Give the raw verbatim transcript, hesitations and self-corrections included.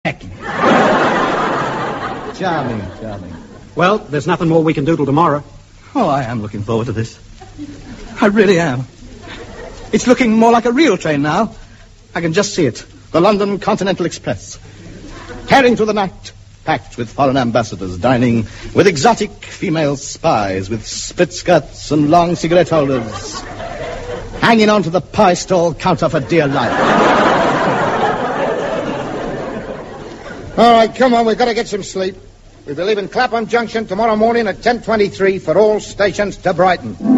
Charming, charming. Well, there's nothing more we can do till tomorrow. Oh, I am looking forward to this. I really am. It's looking more like a real train now. I can just see it. The London Continental Express. Tearing through the night, packed with foreign ambassadors, dining with exotic female spies, with split skirts and long cigarette holders, hanging on to the pie stall counter for dear life. All right, come on, we've got to get some sleep. We'll be leaving Clapham Junction tomorrow morning at ten twenty-three for all stations to Brighton.